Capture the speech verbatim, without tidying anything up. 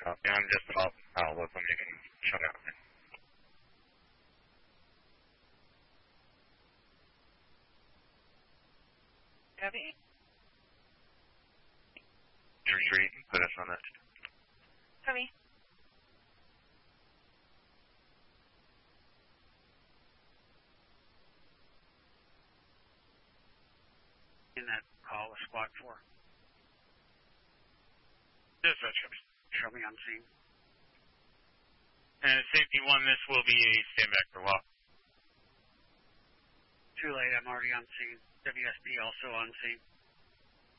Copy. I'm just about outlook when you can shut out. Copy. Retreat and put us on it. Copy. In that call with squad four. Dispatch, show me. Show me on scene. And safety one, this will be a stand back for a while. Too late, I'm already on scene. W S B also on scene.